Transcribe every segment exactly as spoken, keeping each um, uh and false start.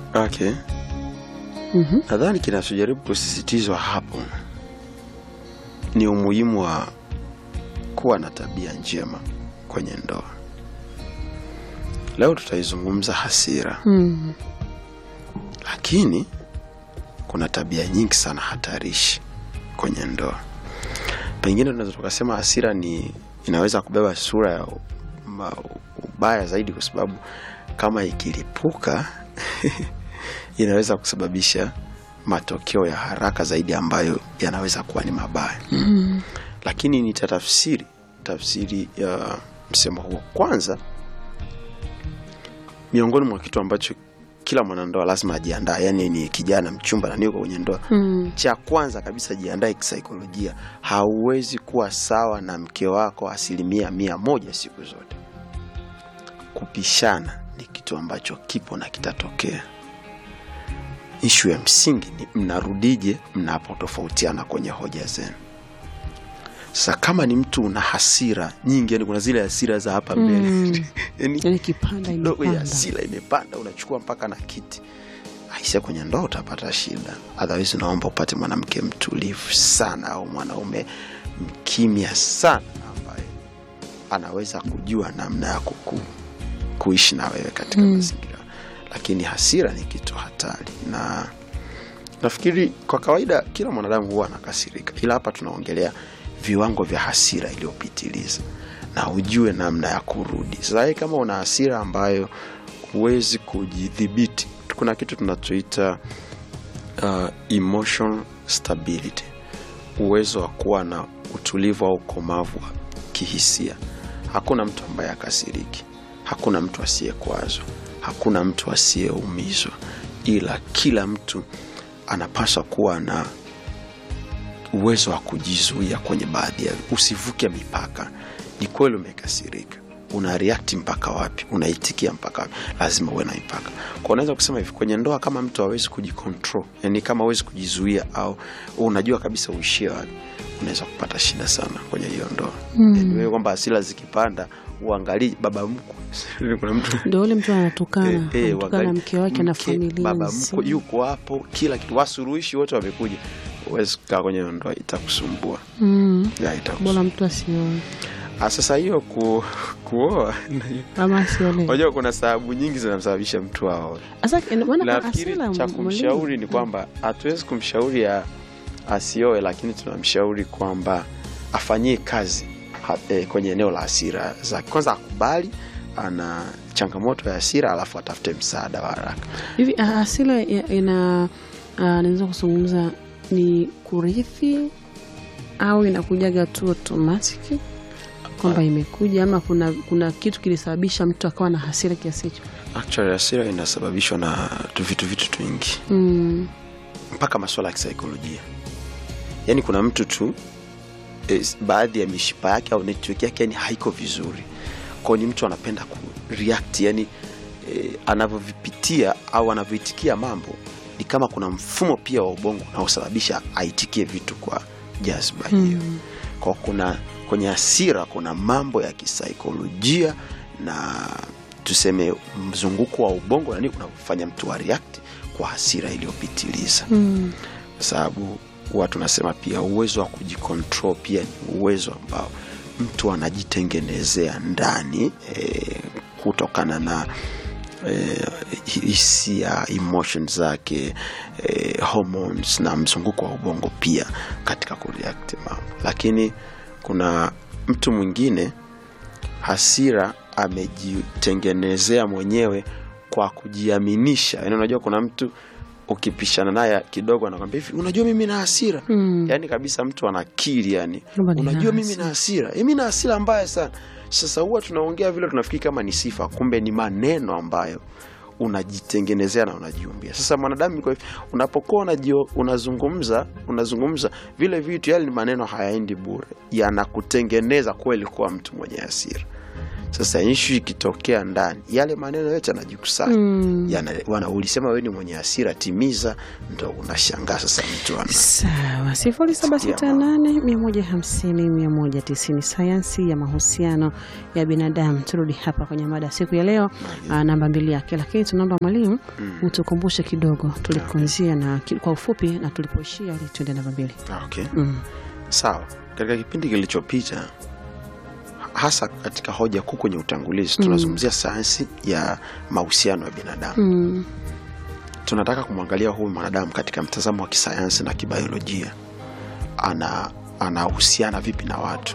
Okay. Mhm. Nadhani kinachojaribu kusisitizwa hapo ni umuhimu wa kuwa na tabia njema kwenye ndoa. Leo tutaizungumza hasira. Mm. Lakini kuna tabia nyingi sana hatarishi kwenye ndoa. Pengine tunaweza tukasema hasira ni inaweza kubeba sura ya ma, ubaya zaidi, kwa sababu kama ikilipuka inaweza kusababisha matokeo ya haraka zaidi ambayo yanaweza kuwa ni mabaya. Mm. Lakini nitatafsiri tafsiri ya msemo huo. Kwanza, miongoni mwa kitu ambacho kila mwanandoa lazima ajiandae, yani ni kijana mchumba na niko kwenye ndoa, Mm. cha kwanza kabisa jiandae kisaikolojia. Hauwezi kuwa sawa na mke wako asilimia mia moja siku zote. Kupishana ni kitu ambacho kipo na kitatokea. Ishu ya msingi ni mnarudije mnapotofautiana kwenye hoja zenu. Sasa kama ni mtu una hasira nyingi, yani kuna zile hasira za hapa mbele Mm. yani Yani kipanda ndogo ya imepanda. hasira imepanda, unachukua mpaka na kiti, aisha kwenye ndoa utapata shida. Otherwise naomba upate mwanamke mtulivu sana au mwanaume mkimya sana ambaye anaweza kujua namna ya kuku, kuishi na wewe katika Mm. mazingira. Lakini hasira ni kitu hatari, na nafikiri kwa kawaida kila mwanadamu huwa anakasirika, ila hapa tunaongelea viwango vya hasira iliyopitiliza na ujue namna ya kurudi. Sasa kama una hasira ambayo huwezi kujidhibiti, kuna kitu tunachoita uh, emotional stability, uwezo wa kuwa na utulivu au ukomavu wa kihisia. Hakuna mtu ambaye akasiriki, hakuna mtu asiyekwazwa, hakuna mtu asiyeumizwa, ila kila mtu anapaswa kuwa na uwezo wa kujizuia kwenye baadhi ya, usivuke mipaka. Ni kweli umekasirika, una react mpaka wapi, unaitikia mpaka wapi, lazima uwe na mipaka. Kwa unaweza kusema hivi, kwenye ndoa kama mtu hawezi kujicontrol, yani kama hawezi kujizuia au unajua kabisa uishie wapi, unaweza kupata shida sana kwenye hiyo ndoa. Mm. Yani wewe kwamba hasira zikipanda uangalie baba mkwe kuna mtu ndio ule mtu anatukana, Eh, eh, anatukana wakati- mke wake na mke, familia baba nzima. mkwe yuko hapo, kila kitu, wasuluhishi wote wamekuja, uwezi kukaa kwenye ndoa, itakusumbua. Mm. Ya, itakusumbua. Bora mtu asioe Ah, sasa hiyo ku, kuoa ama asiole. unajua kuna sababu nyingi zinamsababisha mtu aoe. Sasa maana Nafikiri asila cha kumshauri ni kwamba hatuwezi kumshauri ya asioe, lakini tunamshauri kwamba afanyie kazi ha, eh, kwenye eneo la hasira za kwanza, akubali ana changamoto ya hasira, alafu atafute msaada wa haraka. hivi ah, asila ya- ina ah, naweza kuzungumza ni kurithi au inakujaga tu automatic kwamba imekuja, ama kuna kuna kitu kilisababisha mtu akawa na hasira kiasi hicho? Actually hasira inasababishwa na tu vitu vitu twingi, Mm. mpaka masuala ya kisaikolojia. Yani kuna mtu tu eh, baadhi ya mishipa yake au network yake yani haiko vizuri, kwa ni mtu anapenda ku react, yani eh, anavyovipitia au anavyoitikia mambo ni kama kuna mfumo pia wa ubongo unaosababisha aitikie vitu kwa jazba hiyo. Mm. Kwa kuna kwenye hasira kuna mambo ya kisaikolojia na tuseme mzunguko wa ubongo nani unafanya mtu wa react kwa hasira iliyopitiliza. Mm. Kwa sababu watu nasema pia uwezo wa kujikontrol pia ni uwezo ambao mtu anajitengenezea ndani e, kutokana na e, hisia, emotions zake, e, hormones na mzunguko wa ubongo pia katika kureact mambo. Lakini kuna mtu mwingine hasira amejitengenezea mwenyewe kwa kujiaminisha. Yaani unajua kuna mtu ukipishana naye kidogo anakuambia hivi, unajua mimi na hasira. Mm. Yaani kabisa mtu anakiri, yani Kwamba nina unajua mimi hasira. na hasira. Mimi na hasira mbaya sana. Sasa huwa tunaongea vile tunafikiri kama ni sifa, kumbe ni maneno ambayo unajitengenezea na unajiumbia. Sasa mwanadamu kwa hivyo unapokuwa unajio, unazungumza unazungumza vile vitu, yale ni maneno hayaendi bure, yanakutengeneza kweli kuwa mtu mwenye hasira. Sasa issue ikitokea ndani, yale maneno yote yanajikusanya. Mm. Yana wana ulisema wewe ni mwenye hasira, timiza, ndio unashangaa sasa mtu ana. Sawa. sifuri saba sita nane mia moja hamsini mia moja tisini sayansi ya mahusiano ya binadamu. Turudi hapa kwenye mada siku ya leo, uh, namba mbili yake, lakini tunaomba mwalimu mm. utukumbushe kidogo tulikuanzia okay. na kwa ufupi na tulipoishia ili tuende namba mbili. Okay. Mm. Sawa. Katika kipindi kilichopita, hasa katika hoja kuu kwenye utangulizi, tunazungumzia mm. sayansi ya mahusiano ya binadamu. Mm. Tunataka kumwangalia huyu mwanadamu katika mtazamo wa kisayansi na kibiolojia. Ana anahusiana vipi na watu?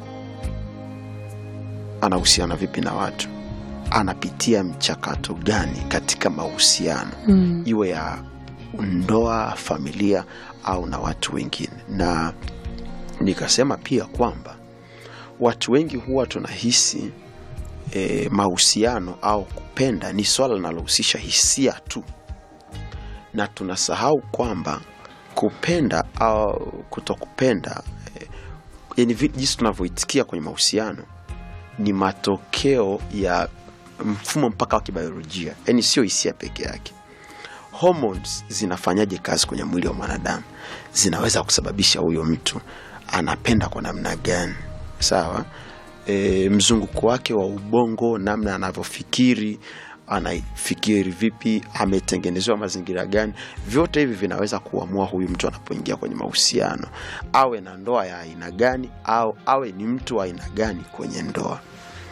Anahusiana vipi na watu? Anapitia mchakato gani katika mahusiano? Mm. Iwe ya ndoa, familia au na watu wengine. Na nikasema pia kwamba watu wengi huwa tunahisi e, mahusiano au kupenda ni swala linalohusisha hisia tu, na tunasahau kwamba kupenda au kutokupenda e, yani jinsi tunavyoitikia kwenye mahusiano ni matokeo ya mfumo mpaka wa kibiolojia, yani sio hisia peke yake. Hormones zinafanyaje kazi kwenye mwili wa mwanadamu, zinaweza kusababisha huyo mtu anapenda kwa namna gani. Sawa. E, mzunguko wake wa ubongo, namna anavyofikiri, anafikiri vipi, ametengenezewa mazingira gani, vyote hivi vinaweza kuamua huyu mtu anapoingia kwenye mahusiano awe na ndoa ya aina gani au awe ni mtu wa aina gani kwenye ndoa.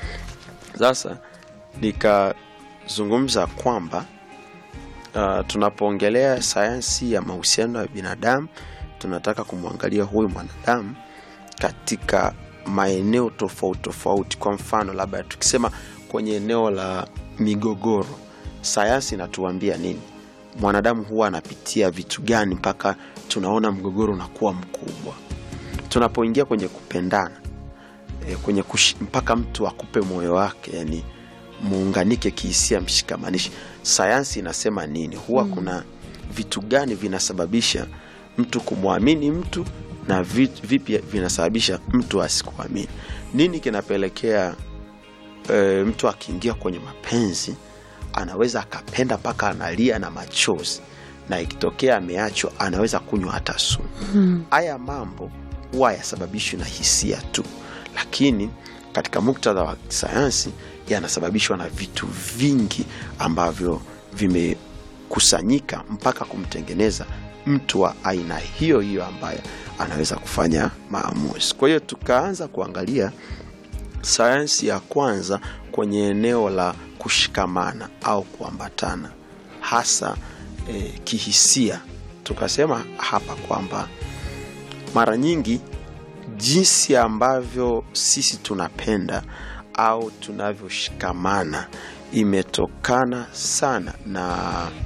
Sasa nikazungumza kwamba uh, tunapoongelea sayansi ya mahusiano ya binadamu, tunataka kumwangalia huyu mwanadamu katika maeneo tofauti tofauti. Kwa mfano, labda tukisema kwenye eneo la migogoro, sayansi inatuambia nini? Mwanadamu huwa anapitia vitu gani mpaka tunaona mgogoro unakuwa mkubwa? Tunapoingia kwenye kupendana, e, kwenye kush, mpaka mtu akupe moyo wake, yani muunganike kihisia, mshikamanishi, sayansi inasema nini? Huwa mm. kuna vitu gani vinasababisha mtu kumwamini mtu na vipi vinasababisha mtu asikuamini? Nini kinapelekea e, mtu akiingia kwenye mapenzi anaweza akapenda mpaka analia na machozi, na ikitokea ameachwa anaweza kunywa hata sumu? Haya mm. mambo huwa yasababishwa na hisia tu, lakini katika muktadha wa sayansi yanasababishwa na vitu vingi ambavyo vimekusanyika mpaka kumtengeneza mtu wa aina hiyo hiyo ambaye anaweza kufanya maamuzi. Kwa hiyo tukaanza kuangalia sayansi ya kwanza kwenye eneo la kushikamana au kuambatana, hasa eh, kihisia. Tukasema hapa kwamba mara nyingi jinsi ambavyo sisi tunapenda au tunavyoshikamana imetokana sana na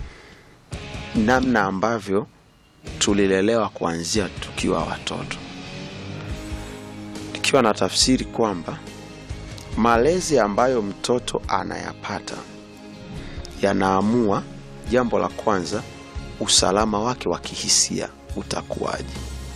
namna ambavyo tulilelewa kuanzia tukiwa watoto. Tukiwa na tafsiri kwamba malezi ambayo mtoto anayapata yanaamua, jambo la kwanza, usalama wake wa kihisia utakuwaje.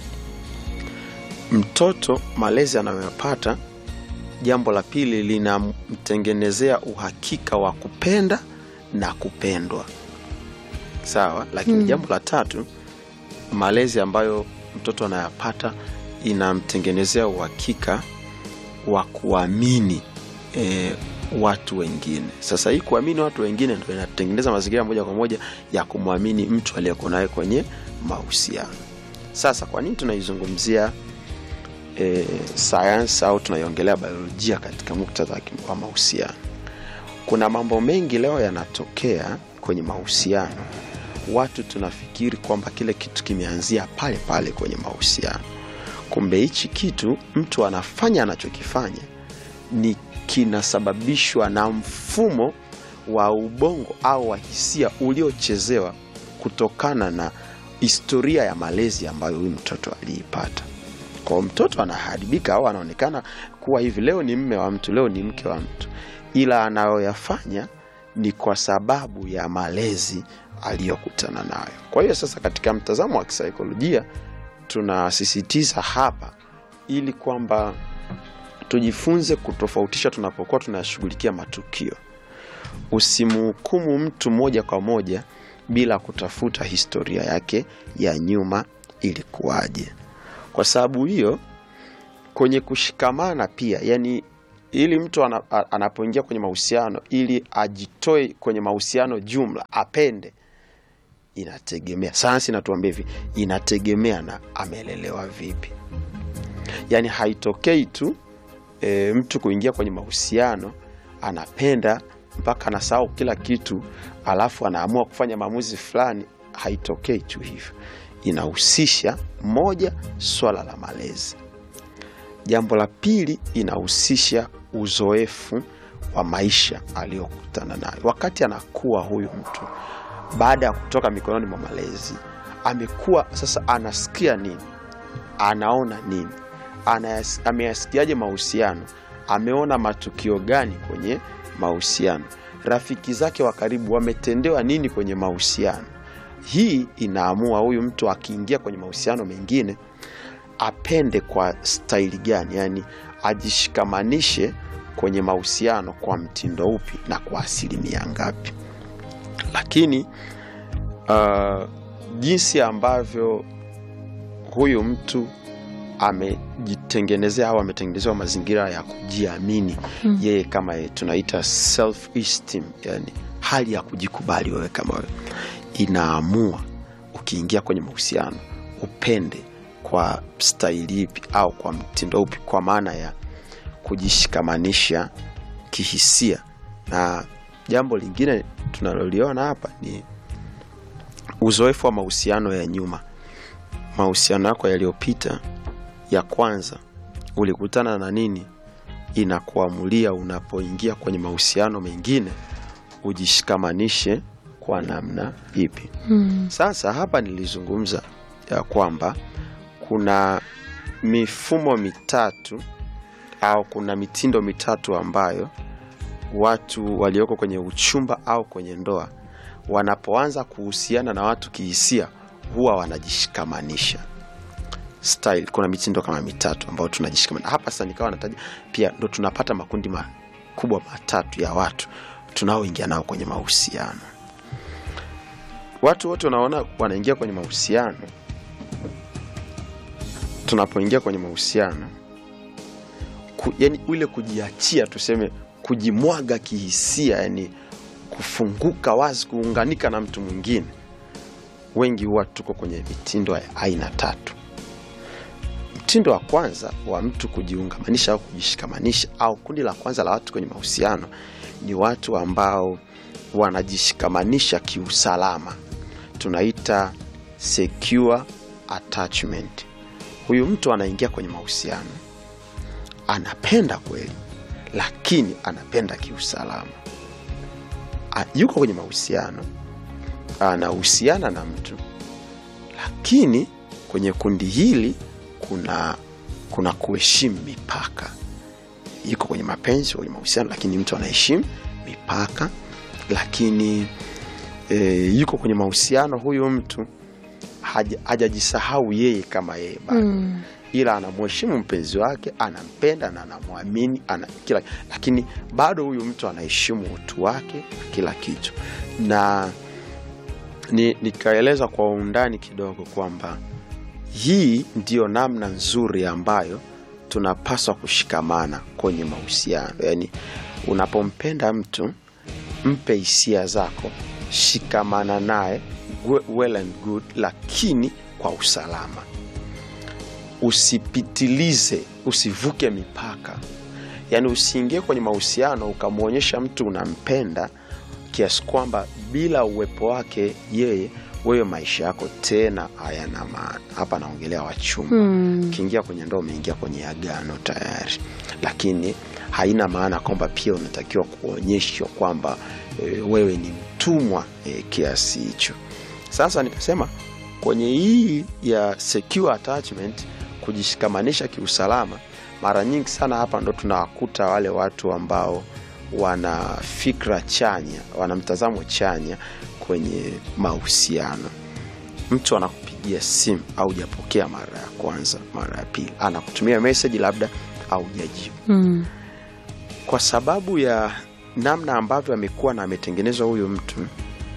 Mtoto malezi anayopata, jambo la pili, linamtengenezea uhakika wa kupenda na kupendwa. Sawa, lakini mm. jambo la tatu, malezi ambayo mtoto anayapata inamtengenezea uhakika wa kuamini e, watu wengine. Sasa hii kuamini watu wengine ndio inatengeneza mazingira moja kwa moja ya kumwamini mtu aliyeko naye kwenye mahusiano. Sasa kwa nini tunaizungumzia e, science au tunaiongelea biolojia katika muktadha wa mahusiano? Kuna mambo mengi leo yanatokea kwenye mahusiano. Watu tunafikiri kwamba kile kitu kimeanzia pale pale kwenye mahusiano. Kumbe hichi kitu mtu anafanya anachokifanya ni kinasababishwa na mfumo wa ubongo au wa hisia uliochezewa kutokana na historia ya malezi ambayo huyu mtoto aliipata. Kwa mtoto anaharibika au anaonekana kuwa hivi, leo ni mume wa mtu, leo ni mke wa mtu, ila anayoyafanya ni kwa sababu ya malezi aliyokutana nayo. Kwa hiyo sasa katika mtazamo wa kisaikolojia tunasisitiza hapa ili kwamba tujifunze kutofautisha tunapokuwa tunashughulikia matukio. Usimhukumu mtu moja kwa moja bila kutafuta historia yake ya nyuma ilikuwaje. Kwa sababu hiyo kwenye kushikamana pia, yani ili mtu anapoingia kwenye mahusiano ili ajitoe kwenye mahusiano jumla apende, inategemea, sayansi inatuambia hivi, inategemea na amelelewa vipi. Yani haitokei tu e, mtu kuingia kwenye mahusiano anapenda mpaka anasahau kila kitu alafu anaamua kufanya maamuzi fulani. Haitokei tu hivyo. Inahusisha moja, swala la malezi. Jambo la pili, inahusisha uzoefu wa maisha aliyokutana nayo wakati anakuwa huyu mtu. Baada ya kutoka mikononi mwa malezi, amekuwa sasa anasikia nini, anaona nini, ameyasikiaje mahusiano, ameona matukio gani kwenye mahusiano, rafiki zake wa karibu wametendewa nini kwenye mahusiano. Hii inaamua huyu mtu akiingia kwenye mahusiano mengine apende kwa staili gani, yani ajishikamanishe kwenye mahusiano kwa mtindo upi na kwa asilimia ngapi. Lakini uh, jinsi ambavyo huyu mtu amejitengenezea au ametengenezewa mazingira ya kujiamini hmm. yeye kama yeye, tunaita self esteem, yani hali ya kujikubali wewe kama wewe, inaamua ukiingia kwenye mahusiano upende kwa staili ipi au kwa mtindo upi, kwa maana ya kujishikamanisha kihisia. Na jambo lingine tunaloliona hapa ni uzoefu wa mahusiano ya nyuma. Mahusiano yako yaliyopita ya kwanza ulikutana na nini, inakuamulia unapoingia kwenye mahusiano mengine ujishikamanishe kwa namna ipi. Hmm. Sasa hapa nilizungumza ya kwamba kuna mifumo mitatu au kuna mitindo mitatu ambayo watu walioko kwenye uchumba au kwenye ndoa wanapoanza kuhusiana na watu kihisia huwa wanajishikamanisha. Style, kuna mitindo kama mitatu ambayo tunajishikamanisha. Hapa sasa nikawa nataja pia ndo tunapata makundi makubwa matatu ya watu tunaoingia nao kwenye mahusiano. Watu wote wanaona wanaingia kwenye mahusiano. Tunapoingia kwenye mahusiano ku, yani ile kujiachia, tuseme kujimwaga kihisia, yani kufunguka wazi, kuunganika na mtu mwingine. Wengi huwa tuko kwenye mitindo ya aina tatu. Mtindo wa kwanza wa mtu kujiungamanisha au kujishikamanisha, au kundi la kwanza la watu kwenye mahusiano ni watu ambao wanajishikamanisha kiusalama. Tunaita secure attachment. Huyu mtu anaingia kwenye mahusiano, anapenda kweli, lakini anapenda kiusalama. Yuko kwenye mahusiano, anahusiana na mtu, lakini kwenye kundi hili kuna kuna kuheshimu mipaka. Yuko kwenye mapenzi, kwenye mahusiano, lakini mtu anaheshimu mipaka. Lakini e, yuko kwenye mahusiano huyu mtu hajajisahau yeye kama yeye bado. Mm. Ila anamheshimu mpenzi wake, anampenda na anamwamini, ana kila, lakini bado huyu mtu anaheshimu utu wake kila kitu. Na ni nikaeleza kwa undani kidogo kwamba hii ndio namna nzuri ambayo tunapaswa kushikamana kwenye mahusiano. Yani unapompenda mtu, mpe hisia zako, shikamana naye well and good, lakini kwa usalama. Usipitilize, usivuke mipaka. Yani usiingie kwenye mahusiano ukamuonyesha mtu unampenda kiasi kwamba bila uwepo wake yeye wewe maisha yako tena hayana maana. Hapa naongelea wachumba. Hmm. Kiingia kwenye ndoa umeingia kwenye agano tayari. Lakini haina maana kwamba pia unatakiwa kuonyesha kwamba e, wewe ni mtumwa e, kiasi hicho. Sasa nikasema kwenye hii ya secure attachment, kujishikamanisha kiusalama, mara nyingi sana hapa ndo tunawakuta wale watu ambao wana fikra chanya, wana mtazamo chanya kwenye mahusiano. Mtu anakupigia simu au hujapokea mara ya kwanza, mara ya pili, anakutumia message labda au hujajibu. Mm. Kwa sababu ya namna ambavyo amekuwa na ametengenezwa huyu mtu,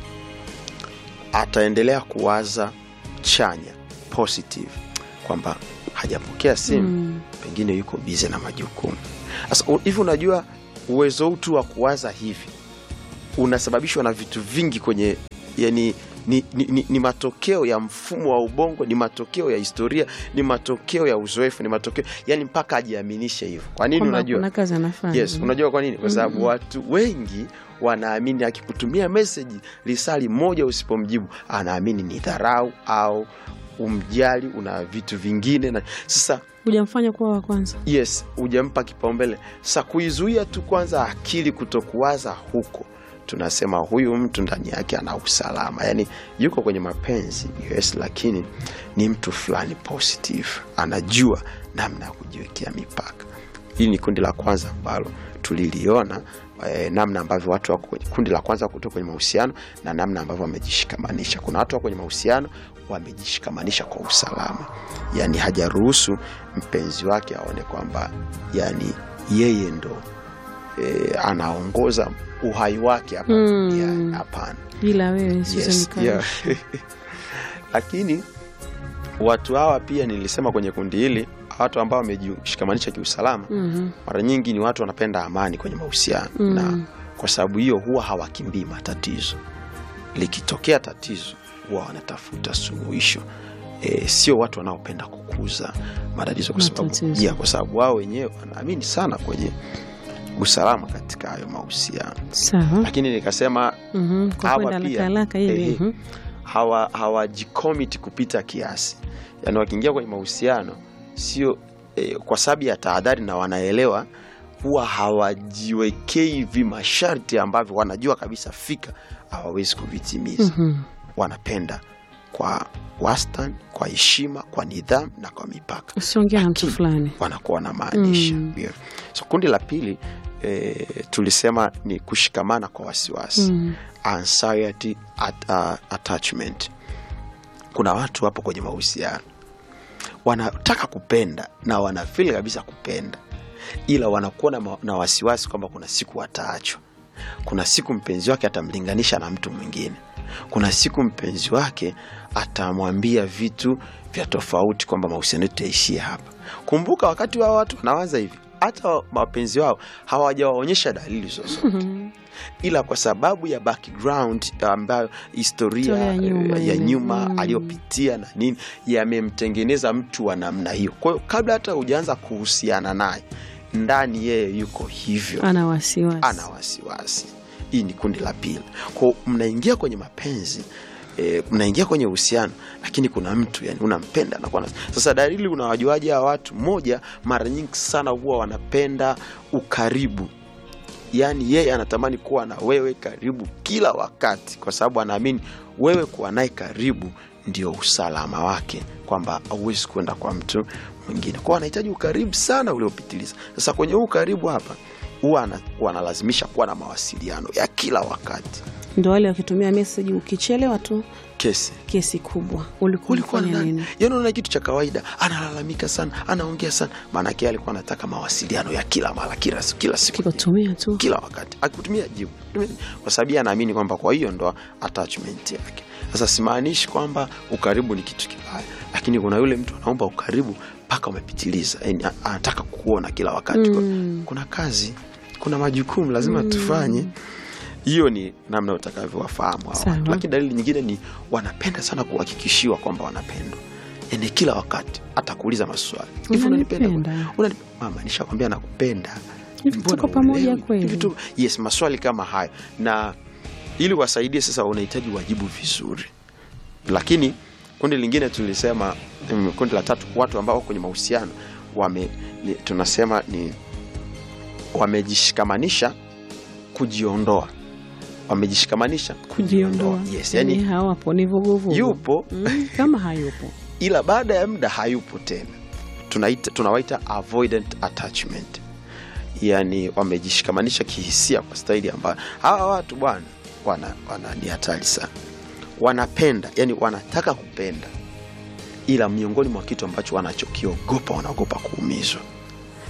ataendelea kuwaza chanya, positive, kwamba hajapokea simu, mm. pengine yuko busy na majukumu. Sasa hivi unajua uwezo tu wa kuwaza hivi unasababishwa na vitu vingi kwenye, yani ni, ni, ni, ni matokeo ya mfumo wa ubongo, ni matokeo ya historia, ni matokeo ya uzoefu, ni matokeo, yani mpaka ajiaminishe hivyo. Kwa nini unajua? Kuna kazi anafanya. Yes, unajua kwa nini? Kwa sababu mm-hmm. watu wengi wanaamini akikutumia message lisali moja usipomjibu, anaamini ni dharau au umjali, una vitu vingine. Na sasa hujamfanya kuwa wa kwanza. Yes, hujampa kipaumbele. Sasa kuizuia tu kwanza akili kutokuwaza huko, tunasema huyu mtu ndani yake ana usalama, yani yuko kwenye mapenzi, yes, lakini ni mtu fulani positive, anajua namna ya kujiwekea mipaka. Hili ni kundi la kwanza ambalo tuliliona, eh, namna ambavyo watu wako kwenye kundi la kwanza kutoka kwenye mahusiano na namna ambavyo wamejishikamanisha. Kuna watu wako kwenye mahusiano wamejishikamanisha kwa usalama, yani hajaruhusu mpenzi wake aone kwamba yani yeye ndo E, anaongoza uhai wake hapa. Mm. Hapana, bila wewe yes, yeah. Lakini watu hawa pia nilisema kwenye kundi hili, watu ambao wamejishikamanisha kiusalama, mm-hmm. mara nyingi ni watu wanapenda amani kwenye mahusiano. Mm. Na kwa sababu hiyo huwa hawakimbii matatizo. Likitokea tatizo huwa wanatafuta suluhisho. E, sio watu wanaopenda kukuza matatizo, kwa sababu ya kwa sababu wao wenyewe wanaamini sana kwenye usalama katika hayo mahusiano. Sawa. Lakini nikasema mhm hawa pia alaka ile eh, hawa hawajicommit kupita kiasi. Yaani wakiingia kwenye mahusiano sio eh, kwa sababu ya tahadhari, na wanaelewa huwa hawajiwekei vimasharti ambavyo wanajua kabisa fika hawawezi kuvitimiza. Mhm. Wanapenda kwa wastani, kwa heshima, kwa nidhamu na kwa mipaka. Usiongea na mtu fulani, wanakuwa na maanisha. Mm. Yeah. So kundi la pili e, tulisema ni kushikamana kwa wasiwasi. Mm. Anxiety at, uh, attachment. Kuna watu hapo kwenye mahusiano wanataka kupenda na wanafeel kabisa kupenda, ila wanakuwa na, na wasiwasi kwamba kuna siku wataachwa, kuna siku mpenzi wake atamlinganisha na mtu mwingine, kuna siku mpenzi wake atamwambia vitu vya tofauti kwamba mahusiano yataishia hapa. Kumbuka wakati wa watu wanawaza hivi, hata mapenzi wao hawajawaonyesha dalili zozote. Ila kwa sababu ya background ambayo historia ya nyuma, ya nyuma mm. aliyopitia na nini yamemtengeneza mtu wa namna hiyo. Kwa hiyo kabla hata hujaanza kuhusiana naye, ndani yeye yuko hivyo, ana wasiwasi. Ana wasiwasi. Hii ni kundi la pili. Kwa mnaingia kwenye mapenzi, e, mnaingia kwenye uhusiano, lakini kuna mtu yani unampenda na kwa. Sasa dalili unawajuaje hawa watu? Moja, mara nyingi sana huwa wanapenda ukaribu. Yani yeye anatamani kuwa na wewe karibu kila wakati, kwa sababu anaamini wewe kuwa naye karibu ndio usalama wake, kwamba hauwezi kwenda kwa mtu mwingine. Kwa anahitaji ukaribu sana uliopitiliza. Sasa kwenye ukaribu hapa huwa wanalazimisha kuwa na mawasiliano ya kila wakati. Ndio wale wakitumia message, ukichelewa tu kesi kesi kubwa. Ulikuwa nini? Yaani una kitu cha kawaida, analalamika sana, anaongea sana, maana yake alikuwa anataka mawasiliano ya kila mara, kila siku, kila siku. Kutumia tu kila wakati. Akutumia jibu. Kwa sababu anaamini kwamba kwa hiyo ndo attachment yake. Sasa simaanishi kwamba ukaribu ni kitu kibaya, lakini kuna yule mtu anaomba ukaribu mpaka umepitiliza. Yaani anataka kukuona kila wakati. Mm. Kuna kazi, kuna majukumu lazima mm. tufanye. Hiyo ni namna utakavyowafahamu hawa. Lakini dalili nyingine ni wanapenda sana kuhakikishiwa kwamba wanapendwa. Yaani kila wakati atakuuliza maswali. Hivi unanipenda? Unanipenda? Mama, nishakwambia nakupenda. Hivi tuko pamoja kweli? Yes, maswali kama hayo. Na ili wasaidie sasa unahitaji wajibu vizuri. Lakini kundi lingine tulisema, um, kundi la tatu, watu ambao kwenye mahusiano wame ni, tunasema ni wamejishikamanisha kujiondoa. Wamejishikamanisha kujiondoa. Yes, yani hawapo, ni vuguvugu. Yupo mm, kama hayupo. Ila baada ya muda hayupo tena. Tunaita tunawaita avoidant attachment. Yani wamejishikamanisha kihisia kwa staili ambayo hawa watu bwana wana wana ni hatari sana. Wanapenda, yani wanataka kupenda, ila miongoni mwa kitu ambacho wanachokiogopa, wanaogopa kuumizwa.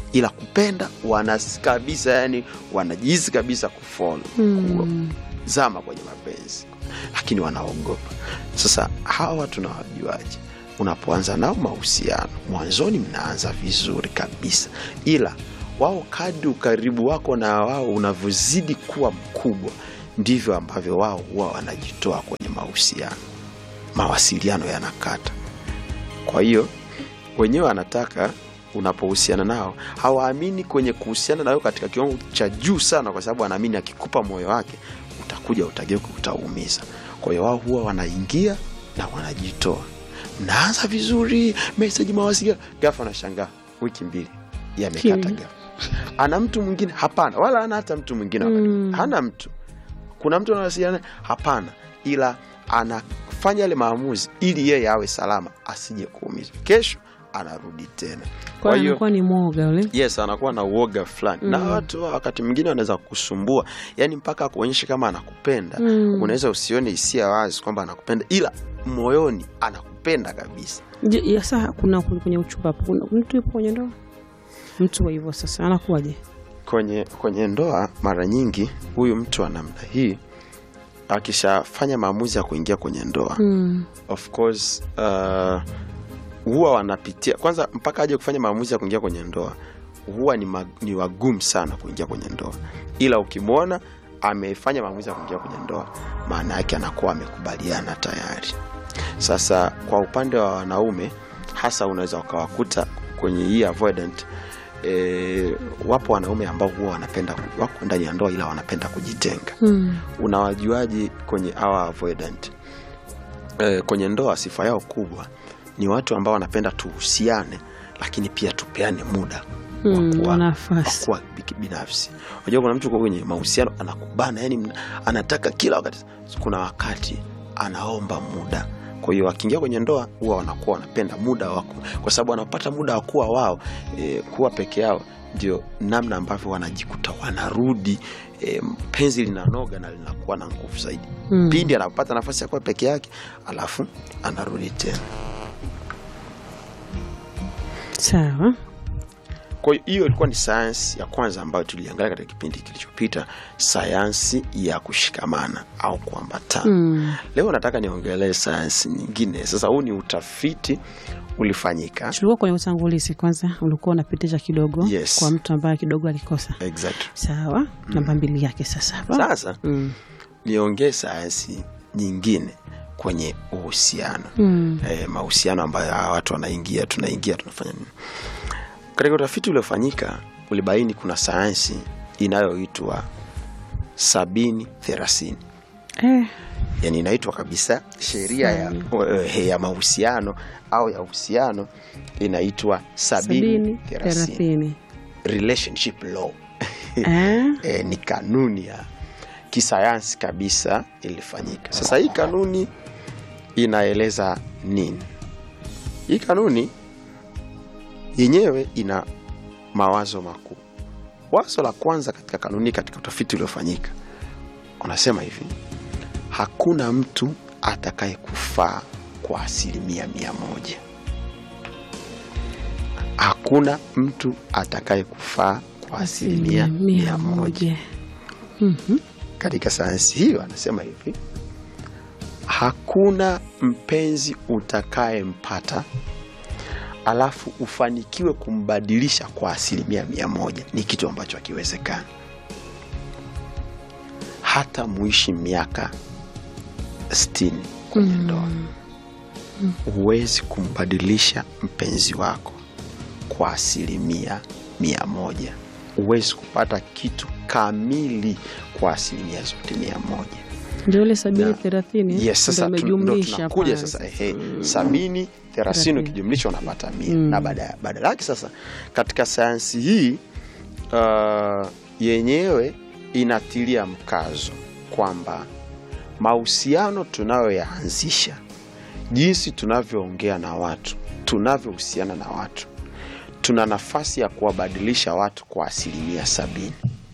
ila kupenda wana kabisa, yani wanajihisi kabisa kufollow mm. kuzama kwenye mapenzi, lakini wanaogopa. Sasa hawa tunawajuaje? Unapoanza nao mahusiano, mwanzoni mnaanza vizuri kabisa, ila wao kadri ukaribu wako na wao unavyozidi kuwa mkubwa, ndivyo ambavyo wao huwa wanajitoa kwenye mahusiano, mawasiliano yanakata. Kwa hiyo wenyewe wanataka unapohusiana nao, hawaamini kwenye kuhusiana nayo katika kiwango cha juu sana, kwa sababu anaamini akikupa moyo wake utakuja utageuka utaumiza. Kwa hiyo wao huwa wanaingia na wanajitoa. Mnaanza vizuri, message, mawasiliano, ghafla anashangaa wiki mbili yamekata ghafla. Ana mtu mwingine? Hapana. Wala ana hata mtu mwingine mm. hana mtu. Kuna mtu anawasiliana? Hapana. Ila anafanya ile maamuzi ili yeye awe salama, asije kuumiza. Kesho anarudi tena. Kwa hiyo anakuwa ni mwoga yule. Yes, anakuwa na uoga fulani. Mm. Na watu wakati mwingine wanaweza kukusumbua, yani mpaka kuonyesha kama anakupenda. Mm. Unaweza usione hisia wazi kwamba anakupenda, ila moyoni anakupenda kabisa. Ya sasa kuna kwenye uchumba, kuna mtu yupo kwenye ndoa. Mtu wa hivyo sasa anakuwaje? Kwenye kwenye ndoa mara nyingi huyu mtu wa namna hii akishafanya maamuzi ya kuingia kwenye ndoa, mm. of course uh, huwa wanapitia kwanza mpaka aje kufanya maamuzi ya kuingia kwenye ndoa, huwa ni, mag, ni wagumu sana kuingia kwenye ndoa. Ila ukimwona amefanya maamuzi ya kuingia kwenye ndoa, maana yake anakuwa amekubaliana tayari. Sasa kwa upande wa wanaume hasa, unaweza ukawakuta kwenye hii avoidant. E, wapo wanaume ambao huwa wanapenda wako ndani ya ndoa ila wanapenda kujitenga. Hmm. Unawajuaje kwenye hawa avoidant? E, kwenye ndoa sifa yao kubwa ni watu ambao wanapenda tuhusiane, lakini pia tupeane muda hmm, wa nafasi kwa binafsi. Unajua kuna mtu kwenye mahusiano anakubana, yani anataka kila wakati. Kuna wakati anaomba muda. Kwa hiyo wakiingia kwenye ndoa huwa wanakuwa wanapenda muda wako, kwa sababu wanapata muda wa kuwa wao, e, kuwa peke yao. Ndio namna ambavyo wanajikuta wanarudi, e, penzi linanoga na linakuwa na nguvu zaidi. Mm. Pindi anapata nafasi ya kuwa peke yake, alafu anarudi tena. Sawa. Kwa hiyo ilikuwa ni sayansi ya kwanza ambayo tuliangalia katika kipindi kilichopita, sayansi ya kushikamana au kuambatana. Mm. Leo nataka niongelee sayansi nyingine. Sasa huu ni utafiti ulifanyika. Tulikuwa kwenye utangulizi kwanza, ulikuwa unapitisha kidogo, yes, kwa mtu ambaye kidogo alikosa. Exactly. Sawa. Mm. Namba mbili yake sasa. Sasa mm. niongee sayansi nyingine kwenye uhusiano. Mm. E, mahusiano ambayo watu wanaingia, tunaingia, tunafanya nini? Katika utafiti uliofanyika ulibaini kuna sayansi inayoitwa sabini thelathini. Eh. Yani inaitwa kabisa sheria ya, ya mahusiano au ya uhusiano inaitwa sabini thelathini. Relationship law. Eh. E, ni kanuni ya kisayansi kabisa ilifanyika. Sasa hii kanuni inaeleza nini? Hii kanuni yenyewe ina mawazo makuu. Wazo la kwanza katika kanuni, katika utafiti uliofanyika, unasema hivi: hakuna mtu atakaye kufaa kwa asilimia mia moja. Hakuna mtu atakaye kufaa kwa asilimia mia moja. Mm-hmm. Katika sayansi hiyo anasema hivi: hakuna mpenzi utakaye mpata alafu ufanikiwe kumbadilisha kwa asilimia mia moja. Ni kitu ambacho hakiwezekani. Hata muishi miaka sitini kwenye ndoa, mm. huwezi kumbadilisha mpenzi wako kwa asilimia mia moja. Huwezi kupata kitu kamili kwa asilimia zote mia moja. Ndio ile sabini thelathini. Yes, sasa tunakuja sasa ehe, sabini thelathini ukijumlisha unapata mia. Mm. Na baada baada yake sasa katika sayansi hii uh, yenyewe inatilia mkazo kwamba mahusiano tunayoyaanzisha, jinsi tunavyoongea na watu, tunavyohusiana na watu, tuna nafasi ya kuwabadilisha watu kwa asilimia sabini.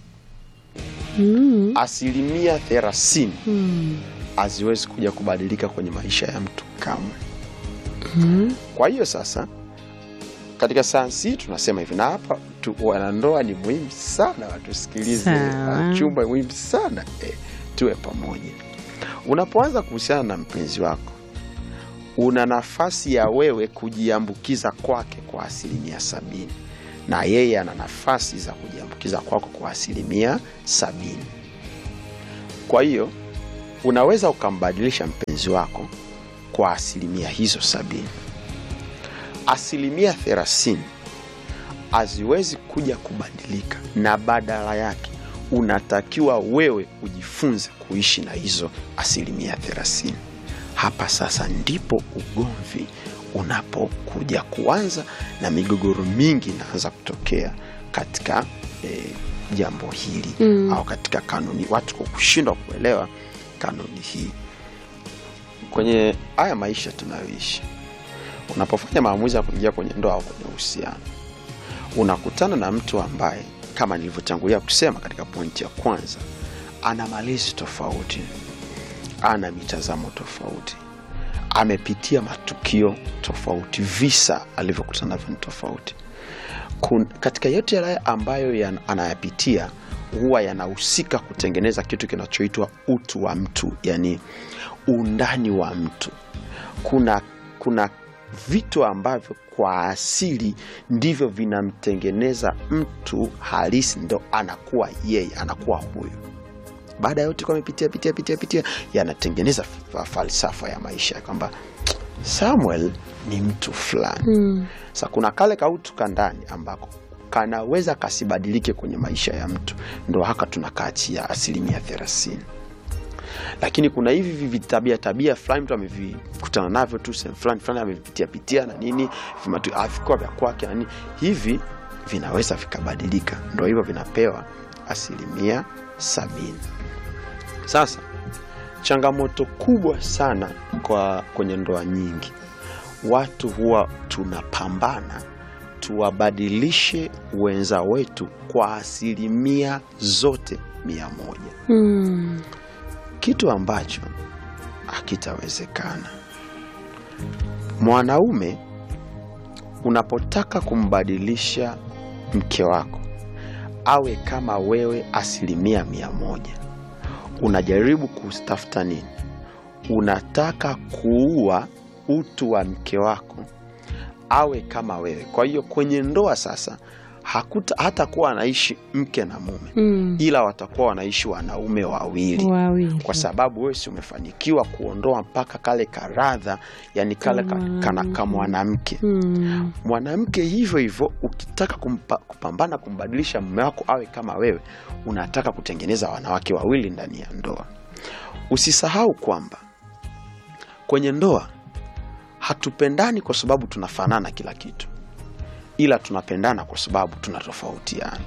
Mm. Asilimia thelathini mm. haziwezi kuja kubadilika kwenye maisha ya mtu kamwe. Mm. Kwa hiyo sasa katika sayansi tunasema hivi, na hapa watu wanandoa ni muhimu sana, watusikilize. Sawa. Chumba ni muhimu sana, eh, tuwe pamoja. Unapoanza kuhusiana na mpenzi wako, una nafasi ya wewe kujiambukiza kwake kwa asilimia sabini, na yeye ana nafasi za kujiambukiza kwako kwa asilimia sabini. Kwa hiyo unaweza ukambadilisha mpenzi wako kwa asilimia hizo sabini. Asilimia thelathini haziwezi kuja kubadilika, na badala yake unatakiwa wewe ujifunze kuishi na hizo asilimia thelathini. Hapa sasa ndipo ugomvi unapokuja kuanza na migogoro mingi inaanza kutokea katika eh, jambo hili mm. au katika kanuni, watu kushindwa kuelewa kanuni hii. Kwenye haya maisha tunayoishi, unapofanya maamuzi ya kuingia kwenye ndoa au kwenye uhusiano, unakutana na mtu ambaye kama nilivyotangulia kusema katika pointi ya kwanza, ana malezi tofauti, ana mitazamo tofauti, amepitia matukio tofauti, visa alivyokutana navyo ni tofauti. Katika yote yale ambayo ya anayapitia, huwa yanahusika kutengeneza kitu kinachoitwa utu wa mtu, yani undani wa mtu. Kuna kuna vitu ambavyo kwa asili ndivyo vinamtengeneza mtu halisi, ndo anakuwa yeye, anakuwa huyo. Baada ya yote kwa amepitia pitia pitia pitia, yanatengeneza falsafa ya maisha kwamba Samuel ni mtu fulani. Mm. Sasa kuna kale kautu kandani ambako kanaweza kasibadilike kwenye maisha ya mtu, ndo haka tunakaachia asilimia thelathini. Lakini kuna hivi vitabia tabia fulani mtu amevikutana navyo tu sehemu fulani fulani, amevipitia pitia na nini, vimatu afikuwa vya kwake na nini, hivi vinaweza vikabadilika, ndo hivyo vinapewa asilimia sabini. Sasa changamoto kubwa sana kwa kwenye ndoa nyingi, watu huwa tunapambana tuwabadilishe wenza wetu kwa asilimia zote mia moja. Mm. Kitu ambacho hakitawezekana. Mwanaume, unapotaka kumbadilisha mke wako awe kama wewe asilimia mia moja, unajaribu kustafuta nini? Unataka kuua utu wa mke wako awe kama wewe. Kwa hiyo kwenye ndoa sasa hakuta hata kuwa anaishi mke na mume, mm. ila watakuwa wanaishi wanaume wawili. Wawili. Kwa sababu wewe si umefanikiwa kuondoa mpaka kale karadha, yani kale kana kama mwanamke. Mm. Mwanamke hivyo hivyo, ukitaka kumpa, kupambana kumbadilisha mume wako awe kama wewe, unataka kutengeneza wanawake wawili ndani ya ndoa. Usisahau kwamba kwenye ndoa hatupendani kwa sababu tunafanana kila kitu, ila tunapendana kwa sababu tunatofautiana.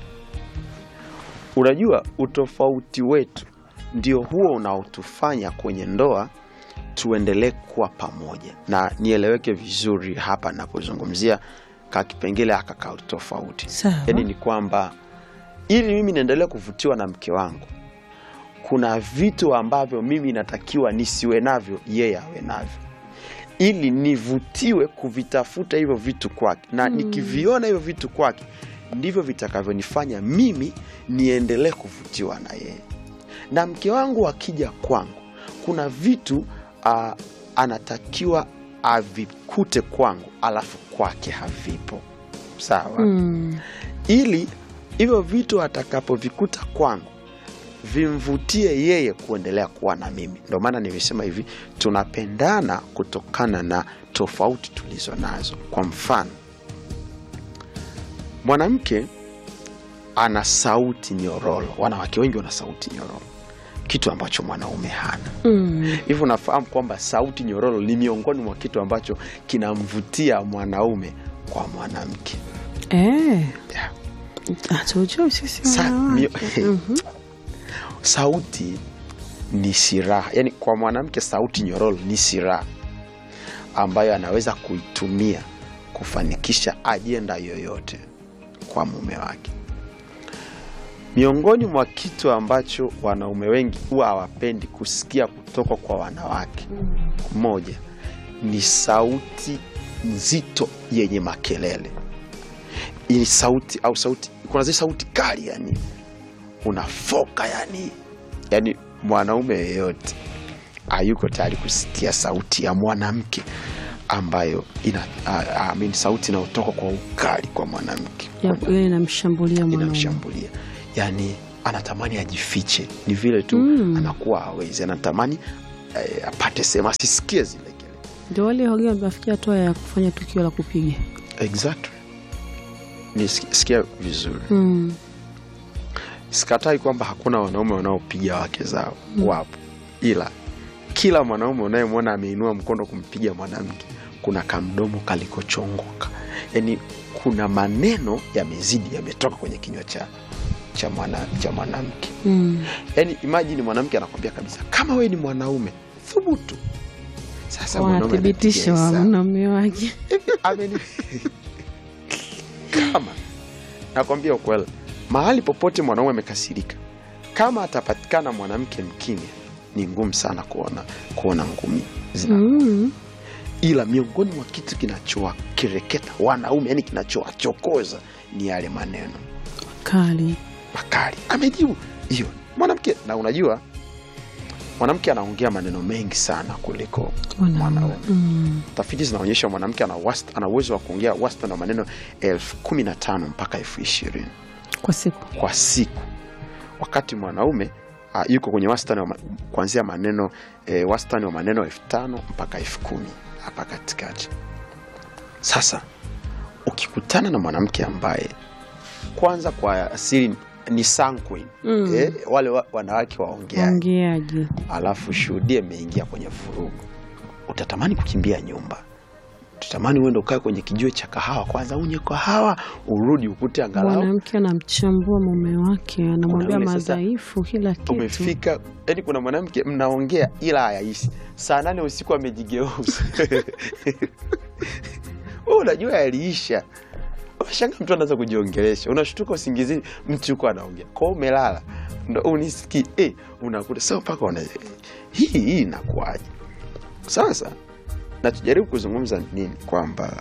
Unajua, utofauti wetu ndio huo unaotufanya kwenye ndoa tuendelee kuwa pamoja. Na nieleweke vizuri hapa ninapozungumzia ka kipengele haka ka tofauti. Yaani ni kwamba ili mimi niendelee kuvutiwa na mke wangu, kuna vitu ambavyo mimi natakiwa nisiwe navyo yeye awe navyo, ili nivutiwe kuvitafuta hivyo vitu kwake. Na mm. nikiviona hivyo vitu kwake, ndivyo vitakavyonifanya mimi niendelee kuvutiwa na yeye. Na mke wangu akija kwangu, kuna vitu uh, anatakiwa avikute kwangu alafu kwake havipo. Sawa? Mm. Ili hivyo vitu atakapovikuta kwangu vimvutie yeye kuendelea kuwa na mimi. Ndio maana nimesema hivi, tunapendana kutokana na tofauti tulizo nazo. Kwa mfano, mwanamke ana sauti nyororo. Wanawake wengi wana sauti nyororo, kitu ambacho mwanaume hana. Mm. Hivyo nafahamu kwamba sauti nyororo ni miongoni mwa kitu ambacho kinamvutia mwanaume kwa mwanamke. Eh. Yeah. Atojo sisi wanawake. Mhm. Sauti ni silaha. Yani kwa mwanamke sauti nyororo ni silaha ambayo anaweza kuitumia kufanikisha ajenda yoyote kwa mume wake. Miongoni mwa kitu ambacho wanaume wengi huwa hawapendi kusikia kutoka kwa wanawake, moja ni sauti nzito yenye makelele. hii sauti au sauti, kuna zile sauti kali, yani unafoka, yani yani mwanaume yeyote hayuko tayari kusikia sauti ya mwanamke ambayo ina I mean, sauti inayotoka kwa ukali kwa mwanamke, yeye inamshambulia mwanaume, inamshambulia, yani anatamani ajifiche, ni vile tu mm. anakuwa hawezi, anatamani eh, apate sema asisikie zile kelele. Ndio wale wageni wamefikia hatua ya kufanya tukio la kupiga. Exactly. Nisikia vizuri. Mm. Sikatai kwamba hakuna wanaume wanaopiga wake zao, mm. wapo. Ila kila mwanaume unayemwona ameinua mkono kumpiga mwanamke, kuna kamdomo kalikochongoka. Yaani kuna maneno yamezidi, yametoka kwenye kinywa cha cha mwana cha mwanamke. Mm. Yaani imagine mwanamke anakuambia kabisa, kama wewe ni mwanaume, thubutu. Sasa mwanaume anathibitisha wanaume wake. Ameni kama nakwambia ukweli, mahali popote mwanaume amekasirika, kama atapatikana mwanamke mkimya, ni ngumu sana kuona kuona ngumi zina. Mm. Ila miongoni mwa kitu kinachowakereketa wanaume, yani kinachowachokoza, ni yale maneno kali makali. Amejibu hiyo mwanamke, na unajua mwanamke anaongea maneno mengi sana kuliko mwanaume. Mm. Tafiti zinaonyesha mwanamke ana wast ana uwezo wa kuongea wastani wa maneno elfu kumi na tano mpaka elfu ishirini kwa siku kwa siku, wakati mwanaume uh, yuko kwenye wastani wa kuanzia maneno eh, wastani wa maneno elfu tano mpaka elfu kumi hapa katikati. Sasa ukikutana na mwanamke ambaye kwanza kwa asili ni sanguine, mm. eh, wale wa, wanawake waongeaji, alafu shuhudie mmeingia kwenye vurugu, utatamani kukimbia nyumba. Utatamani uende ukae kwenye kijiwe cha kahawa kwanza, unye kahawa, urudi ukute angalau mwanamke anamchambua mume wake, anamwambia madhaifu kila kitu. Umefika, yani kuna mwanamke mnaongea ila hayaishi. Saa nane usiku amejigeuza. Wewe unajua yaliisha. Unashanga mtu anaanza kujiongelesha. Unashtuka usingizini, mtu yuko anaongea. Kwa umelala ndo unisikii, eh unakuta sasa paka una hii hii inakuaje? Sasa na tujaribu kuzungumza nini, kwamba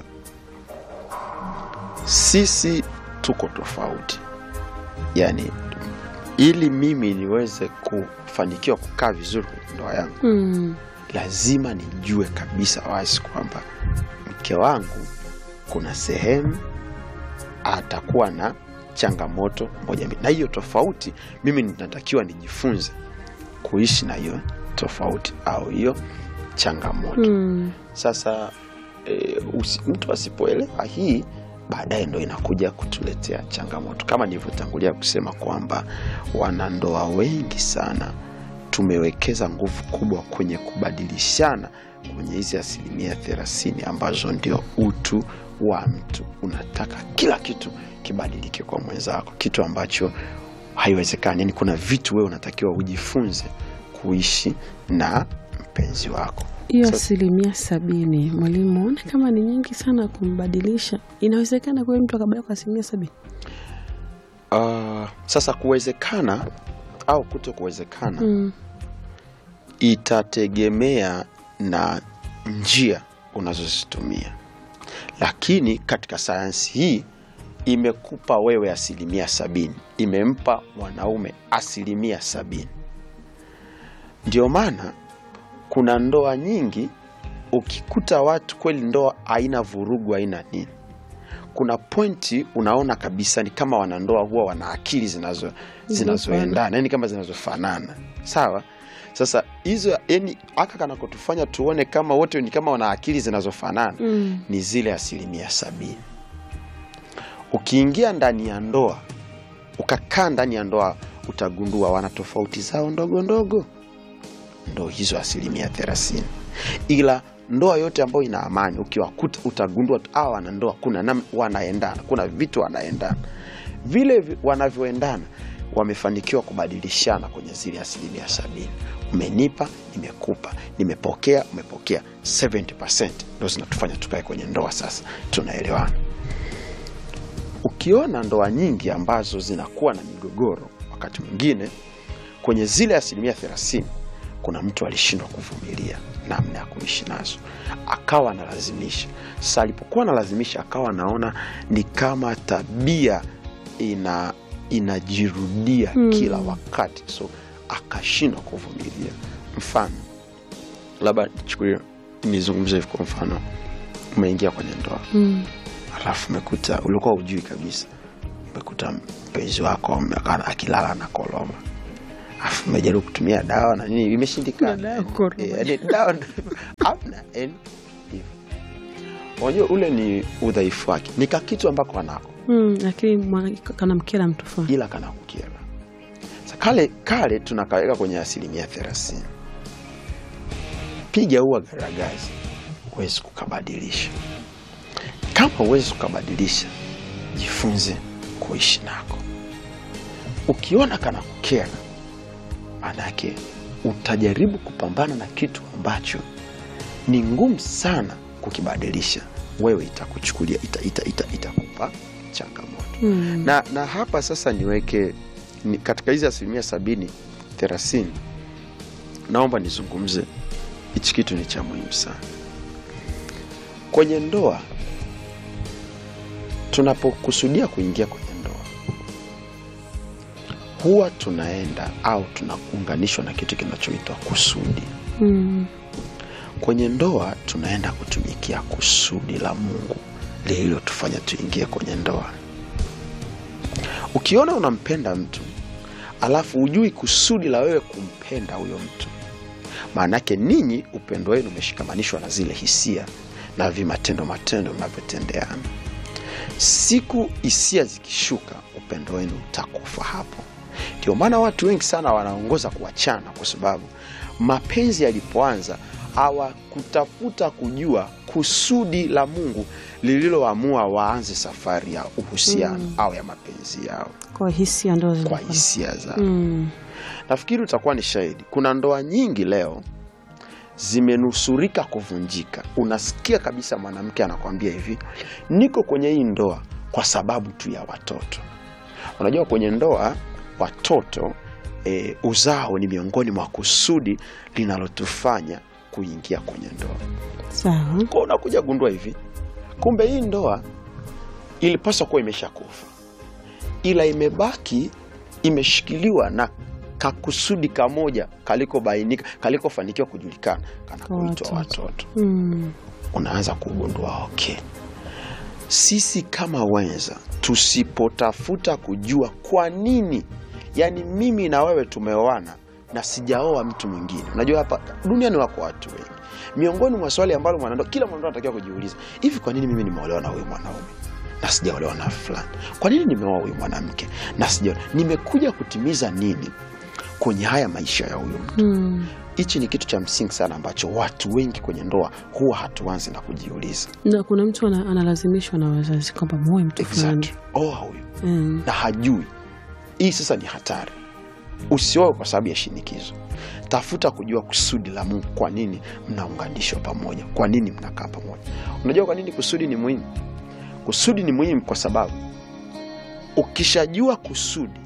sisi tuko tofauti. Yani ili mimi niweze kufanikiwa kukaa vizuri kwenye ndoa yangu, mm. lazima nijue kabisa wazi kwamba mke wangu kuna sehemu atakuwa na changamoto moja, na hiyo tofauti mimi ninatakiwa nijifunze kuishi na hiyo tofauti au hiyo changamoto. Mm. Sasa e, usi, mtu asipoelewa hii, baadaye ndo inakuja kutuletea changamoto. Kama nilivyotangulia kusema kwamba wanandoa wengi sana tumewekeza nguvu kubwa kwenye kubadilishana kwenye hizi asilimia thelathini ambazo ndio utu wa mtu. Unataka kila kitu kibadilike kwa mwenzako, kitu ambacho haiwezekani. Yani kuna vitu wewe unatakiwa ujifunze kuishi na mpenzi wako. Hiyo asilimia sabini, mwalimu, unaona kama ni nyingi sana kumbadilisha? Inawezekana kwa mtu akabadilika kwa asilimia sabini? Uh, sasa kuwezekana au kuto kuwezekana, mm. itategemea na njia unazozitumia. Lakini katika sayansi hii imekupa wewe asilimia sabini, imempa mwanaume asilimia sabini. Ndio maana kuna ndoa nyingi ukikuta watu kweli ndoa haina vurugu, haina nini, kuna pointi unaona kabisa ni kama wanandoa huwa wana akili zinazo zinazoendana, yani kama zinazofanana. Sawa? Sasa hizo yani aka kana kutufanya tuone kama wote ni kama wana akili zinazofanana, mm. ni zile asilimia sabini. Ukiingia ndani ya ndoa, ukakaa ndani ya ndoa, utagundua wana tofauti zao ndogo ndogo, ndo hizo asilimia thelathini. Ila ndoa yote ambayo ina amani, ukiwakuta utagundua hawa wana ndoa kuna wanaendana, kuna vitu wanaendana. Vile wanavyoendana wamefanikiwa kubadilishana kwenye zile asilimia sabini. Umenipa, nimekupa, nimepokea, umepokea. sabini percent ndio zinatufanya tukae kwenye ndoa. Sasa tunaelewana. Ukiona ndoa nyingi ambazo zinakuwa na migogoro, wakati mwingine kwenye zile asilimia thelathini kuna mtu alishindwa kuvumilia. namna ya kuishi nazo, akawa analazimisha. Sasa alipokuwa analazimisha, akawa anaona ni kama tabia ina inajirudia mm. kila wakati, so akashindwa kuvumilia. Mfano, labda chukulia nizungumze hivi, kwa mfano umeingia kwenye ndoa mm. alafu umekuta ulikuwa hujui kabisa, umekuta mpenzi wako amekana akilala na koloma, afu umejaribu kutumia dawa na nini imeshindikana, yaani dawa hamna en hivyo. Unajua ule ni udhaifu wake, ni kitu ambako anako mm, lakini kana mkera mtu fulani, ila kana kukera. Sasa kale kale tunakaweka kwenye asilimia thelathini. Piga huwa garagazi, huwezi kukabadilisha. Kama huwezi kukabadilisha, jifunze kuishi nako. Ukiona kana kukera, manake utajaribu kupambana na kitu ambacho ni ngumu sana kukibadilisha. Wewe itakuchukulia ita, ita, ita, itakupa changamoto mm. na, na hapa sasa niweke ni, katika hizi asilimia sabini thelathini, naomba nizungumze hichi kitu, ni cha muhimu sana kwenye ndoa. Tunapokusudia kuingia kwenye ndoa, huwa tunaenda au tunaunganishwa na kitu kinachoitwa kusudi mm. Kwenye ndoa tunaenda kutumikia kusudi la Mungu lililotufanya tuingie kwenye ndoa. Ukiona unampenda mtu alafu hujui kusudi la wewe kumpenda huyo mtu, maana yake ninyi upendo wenu umeshikamanishwa na zile hisia na vimatendo matendo mnavyotendeana. Siku hisia zikishuka, upendo wenu utakufa hapo. Ndio maana watu wengi sana wanaongoza kuachana, kwa sababu mapenzi yalipoanza hawakutafuta kujua kusudi la Mungu lililoamua waanze safari ya uhusiano mm. au ya mapenzi yao kwa hisia, ndo kwa hisia zao mm. Nafikiri utakuwa ni shahidi, kuna ndoa nyingi leo zimenusurika kuvunjika. Unasikia kabisa mwanamke anakuambia hivi, niko kwenye hii ndoa kwa sababu tu ya watoto. Unajua kwenye ndoa watoto e, uzao ni miongoni mwa kusudi linalotufanya kuingia kwenye ndoa. Sawa. Kwa unakuja gundua hivi, kumbe hii ndoa ilipaswa kuwa imeshakufa, ila imebaki imeshikiliwa na kakusudi kamoja kaliko bainika, kaliko fanikiwa kujulikana, kana kuitwa watoto. Mm. Unaanza kugundua okay, sisi kama wenza tusipotafuta kujua kwa nini, yani mimi na wewe tumeoana na sijaoa mtu mwingine. Unajua hapa duniani wako watu wengi. Miongoni mwa swali ambalo mwanandoa, kila mwanandoa anatakiwa kujiuliza, hivi kwa nini mimi nimeolewa na huyu mwanaume na sijaolewa na fulani? Kwa nini nimeoa huyu mwanamke na sijaolewa? Nimekuja kutimiza nini kwenye haya maisha ya huyu mtu? Mm. Hichi ni kitu cha msingi sana ambacho watu wengi kwenye ndoa huwa hatuanzi na kujiuliza. Na kuna mtu analazimishwa na wazazi kwamba muoe mtu fulani. Exactly. Oh, huyu. Mm. Na hajui. Hii sasa ni hatari. Usioe kwa sababu ya shinikizo. Tafuta kujua kusudi la Mungu, kwa nini mnaunganishwa pamoja, kwa nini mnakaa pamoja. Unajua kwa nini kusudi ni muhimu? Kusudi ni muhimu kwa sababu ukishajua kusudi,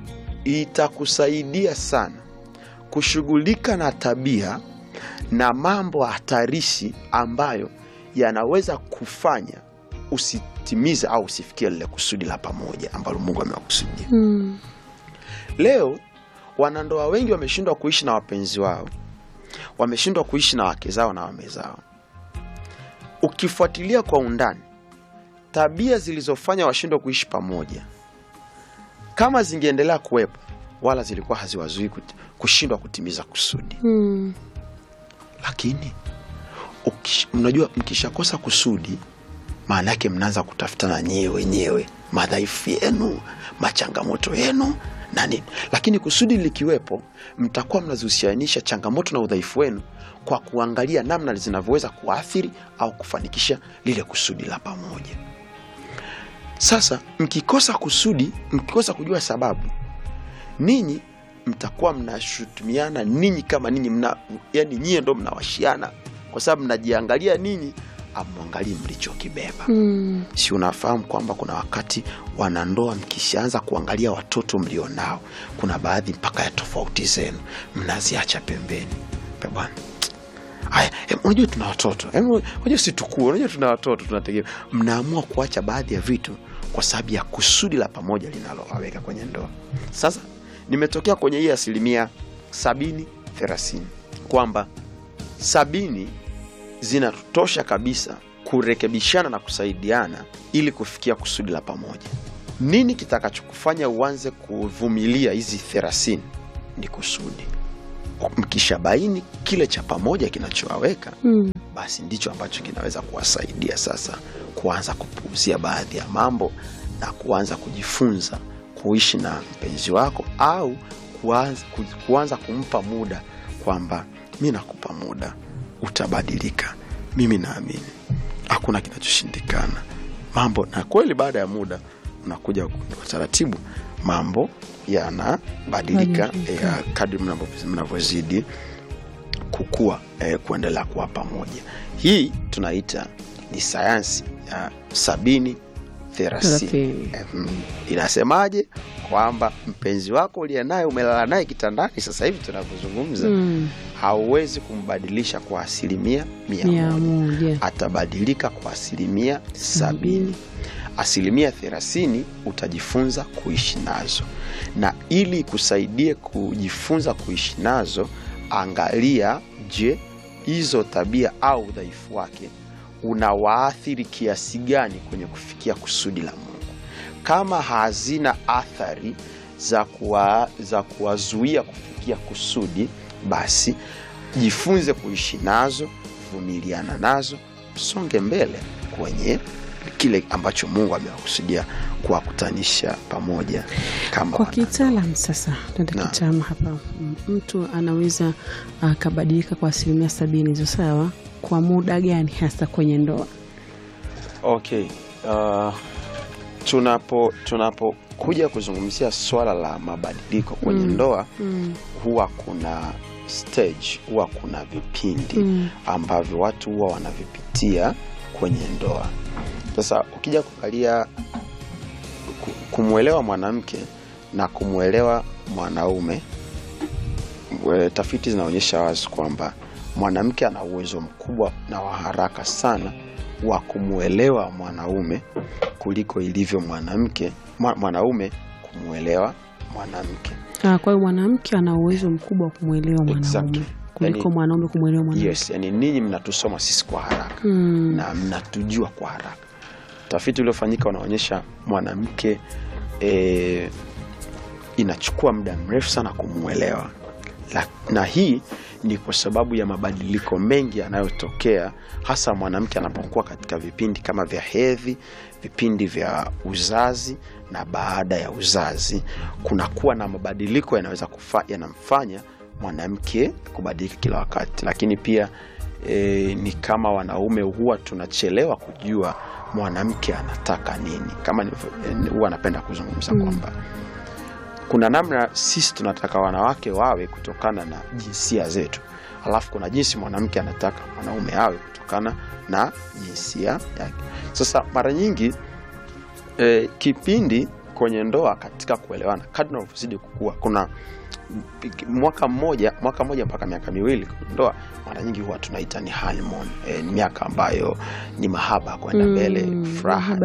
itakusaidia sana kushughulika na tabia na mambo hatarishi ambayo yanaweza kufanya usitimize au usifikie lile kusudi la pamoja ambalo Mungu amewakusudia. Mm. Leo wanandoa wengi wameshindwa kuishi na wapenzi wao, wameshindwa kuishi na wake zao na wame zao. Ukifuatilia kwa undani, tabia zilizofanya washindwe kuishi pamoja, kama zingeendelea kuwepo, wala zilikuwa haziwazuii kushindwa kutimiza kusudi. Hmm. Lakini ukish, unajua mkishakosa kusudi, maana yake mnaanza kutafutana nyewe wenyewe madhaifu yenu, machangamoto yenu na nini. Lakini kusudi likiwepo, mtakuwa mnazihusianisha changamoto na udhaifu wenu kwa kuangalia namna zinavyoweza kuathiri au kufanikisha lile kusudi la pamoja. Sasa mkikosa kusudi, mkikosa kujua sababu, ninyi mtakuwa mnashutumiana ninyi kama ninyi mna, yani nyie ndo mnawashiana kwa sababu mnajiangalia ninyi, amwangalie mlichokibeba. Mm. Si unafahamu kwamba kuna wakati wanandoa mkishaanza kuangalia watoto mlionao, kuna baadhi mpaka ya tofauti zenu mnaziacha pembeni. Bwana, Haya, em, unajua tuna watoto. Em, unajua si tukue, unajua tuna watoto tunategemea. Mnaamua kuacha baadhi ya vitu kwa sababu ya kusudi la pamoja linalowaweka kwenye ndoa. Sasa nimetokea kwenye hii asilimia sabini thelathini kwamba sabini zinatosha kabisa kurekebishana na kusaidiana ili kufikia kusudi la pamoja. Nini kitakachokufanya uanze kuvumilia hizi thelathini? Ni kusudi. Mkishabaini kile cha pamoja kinachowaweka, mm. basi ndicho ambacho kinaweza kuwasaidia sasa kuanza kupuuzia baadhi ya mambo na kuanza kujifunza kuishi na mpenzi wako, au kuanza, kuanza kumpa muda kwamba mimi nakupa muda, utabadilika. Mimi naamini hakuna kinachoshindikana. Mambo na kweli baada ya muda unakuja kwa taratibu mambo yanabadilika eh, kadri mnavyozidi kukua eh, kuendelea kuwa pamoja. Hii tunaita ni sayansi ya sabini thelathini. Eh, inasemaje? Kwamba mpenzi wako uliye naye umelala naye kitandani sasa hivi tunavyozungumza, mm. hauwezi kumbadilisha kwa asilimia mia moja. Atabadilika kwa asilimia sabini. Asilimia thelathini utajifunza kuishi nazo, na ili kusaidie kujifunza kuishi nazo, angalia, je, hizo tabia au udhaifu wake unawaathiri kiasi gani kwenye kufikia kusudi la Mungu. Kama hazina athari za kuwa, za kuwazuia kufikia kusudi, basi jifunze kuishi nazo, vumiliana nazo, songe mbele kwenye kile ambacho Mungu amewakusudia kuwakutanisha pamoja kama kwa kitaalamu. Sasa tunataka kitaalamu hapa, mtu anaweza akabadilika kwa asilimia sabini hizo, sawa, kwa muda gani hasa kwenye ndoa? Okay, uh, tunapo tunapo kuja kuzungumzia swala la mabadiliko kwenye mm. ndoa mm. huwa kuna stage, huwa kuna vipindi mm. ambavyo watu huwa wanavipitia kwenye ndoa. Sasa ukija kuangalia kumuelewa mwanamke na kumuelewa mwanaume, tafiti zinaonyesha wazi kwamba mwanamke ana uwezo mkubwa na wa haraka sana wa kumuelewa mwanaume kuliko ilivyo mwanamke mwanaume kumuelewa mwanamke. Ah, kwa hiyo mwanamke ana uwezo mkubwa wa kumuelewa mwanaume. Exactly. Kuliko yani, mwanaume kumuelewa mwanamke. Yes, yani ninyi mnatusoma sisi kwa haraka hmm. na mnatujua kwa haraka. Tafiti iliyofanyika wanaonyesha mwanamke e, inachukua muda mrefu sana kumuelewa. La, na hii ni kwa sababu ya mabadiliko mengi yanayotokea, hasa mwanamke anapokuwa katika vipindi kama vya hedhi, vipindi vya uzazi na baada ya uzazi. Kunakuwa na mabadiliko yanaweza kufa, yanamfanya mwanamke kubadilika kila wakati. Lakini pia e, ni kama wanaume huwa tunachelewa kujua mwanamke anataka nini. Kama huwa napenda kuzungumza mm. kwamba kuna namna sisi tunataka wanawake wawe kutokana na jinsia zetu, alafu kuna jinsi mwanamke anataka mwanaume awe kutokana na jinsia yake. Sasa mara nyingi e, kipindi kwenye ndoa katika kuelewana kadri unavyozidi kukua, kuna mwaka mmoja mwaka mmoja mpaka miaka miwili kwenye ndoa, mara nyingi huwa tunaita ni honeymoon. E, ni miaka ambayo ni mahaba kwenda mbele, mm, furaha.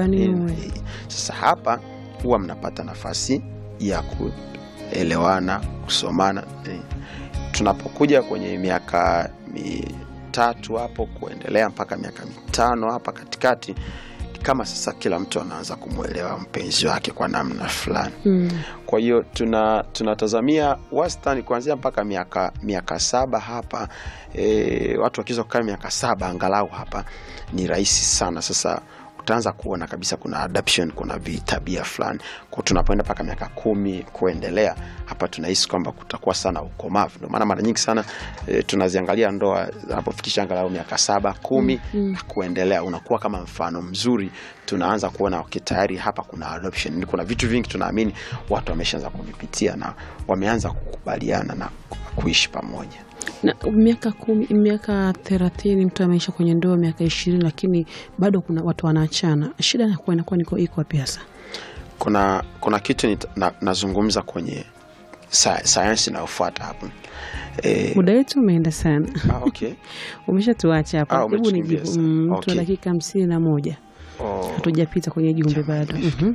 Sasa hapa huwa mnapata nafasi ya kuelewana, kusomana. E, tunapokuja kwenye miaka mitatu hapo kuendelea mpaka miaka mitano hapa katikati, kama sasa kila mtu anaanza kumuelewa mpenzi wake kwa namna fulani. Mm. Kwa hiyo tuna tunatazamia wastani kuanzia mpaka miaka miaka saba hapa. E, watu wakizo kukaa miaka saba angalau hapa ni rahisi sana. Sasa utaanza kuona kabisa kuna adaptation, kuna vitabia fulani. Kwa tunapoenda mpaka miaka kumi kuendelea, hapa tunahisi kwamba kutakuwa sana ukomavu. Ndio maana mara nyingi sana e, tunaziangalia ndoa zinapofikisha angalau miaka saba, kumi mm-hmm. na kuendelea, unakuwa kama mfano mzuri. Tunaanza kuona okay, tayari hapa kuna adoption. Kuna vitu vingi tunaamini watu wameshaanza kuvipitia na wameanza kukubaliana na kuishi pamoja. Na miaka kumi, miaka thelathini mtu ameisha kwenye ndoa, miaka ishirini lakini bado kuna watu wanaachana. Shida inakuwa inakuwa niko iko wapi hasa? Kuna kuna kitu na, nazungumza kwenye sa, sayansi inayofuata hapo. Eh, muda wetu umeenda sana. Ah, okay. Umeshatuacha hapo. Ah, hebu nijibu mm, okay. Tuna dakika hamsini na moja. Oh. Hatujapita kwenye jumbe bado. Mhm.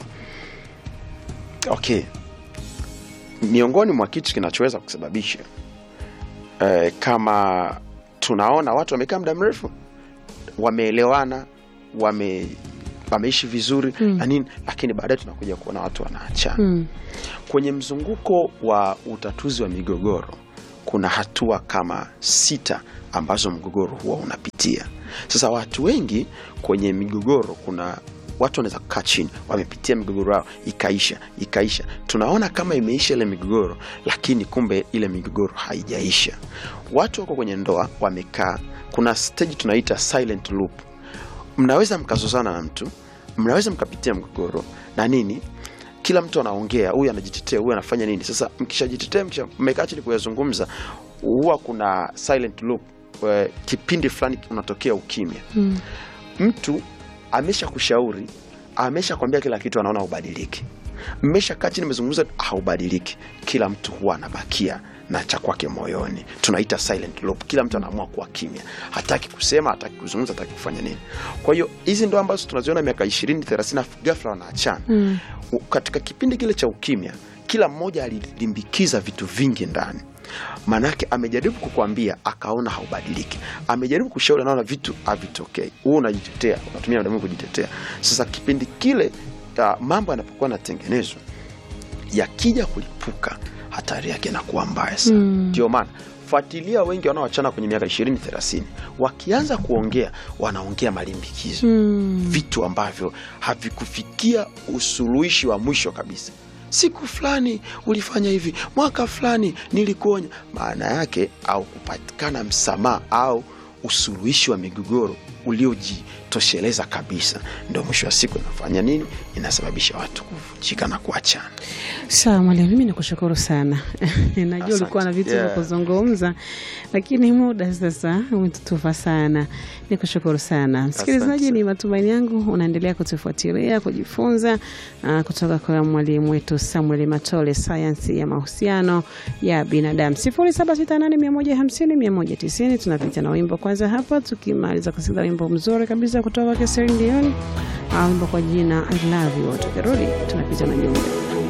Okay. Miongoni mwa kitu kinachoweza kusababisha eh, kama tunaona watu wamekaa muda mrefu, wameelewana, wame wameishi vizuri mm. na nini, lakini baadaye tunakuja kuona watu wanaachana. Mm. Kwenye mzunguko wa utatuzi wa migogoro kuna hatua kama sita ambazo mgogoro huwa unapitia. Sasa watu wengi kwenye migogoro, kuna watu wanaweza kukaa chini, wamepitia migogoro yao ikaisha, ikaisha. Tunaona kama imeisha ile migogoro, lakini kumbe ile migogoro haijaisha. Watu wako kwenye ndoa wamekaa, kuna stage tunaita silent loop. Mnaweza mkazozana na mtu, mnaweza mkapitia mgogoro na nini, kila mtu anaongea, huyu anajitetea, huyu anafanya nini. Sasa mkishajitetea, mmekaa chini kuyazungumza, huwa kuna silent loop, kipindi fulani unatokea ukimya. Mm. Mtu amesha kushauri, amesha kwambia kila kitu, anaona ubadiliki. Mmesha kaa chini mmezungumza, haubadiliki. Kila mtu huwa anabakia na cha kwake moyoni. Tunaita silent loop. Kila mtu anaamua kuwa kimya. Hataki kusema, hataki kuzungumza, hataki kufanya nini. Kwa hiyo hizi ndo ambazo tunaziona miaka ishirini thelathini ghafla wanaachana. Mm. Katika kipindi kile cha ukimya, kila mmoja alilimbikiza vitu vingi ndani. Manake amejaribu kukuambia akaona haubadiliki. Amejaribu kushauri, anaona vitu havitokei. Wewe unajitetea, unatumia muda mwingi kujitetea. Sasa kipindi kile uh, mambo yanapokuwa yanatengenezwa, yakija kulipuka, hatari yake inakuwa mbaya sana. Ndio mm. maana fuatilia wengi wanaoachana kwenye miaka ishirini thelathini, wakianza kuongea wanaongea malimbikizo. Mm. Vitu ambavyo havikufikia usuluhishi wa mwisho kabisa. Siku fulani ulifanya hivi, mwaka fulani nilikuonya. Maana yake au kupatikana msamaha au usuluhishi wa migogoro uliojitosheleza kabisa, ndio mwisho wa siku inafanya nini? Inasababisha watu kuvunjika na kuachana. Sawa mwalimu, mimi nakushukuru sana. Najua ulikuwa na vitu vya yeah. kuzungumza, lakini muda sasa umetutufa sana. Nikushukuru sana. Msikilizaji, ni matumaini yangu unaendelea kutufuatilia, kujifunza uh, kutoka kwa mwalimu wetu Samuel Matole, sayansi ya mahusiano ya binadamu. sifuri saba sita nane mia moja hamsini mia moja tisini. Tunapita na wimbo kwanza hapa, tukimaliza kusikiliza wimbo mzuri kabisa kutoka kwa Celine Dion, wimbo kwa jina I Love You. Tukirudi tunapita na jumbe.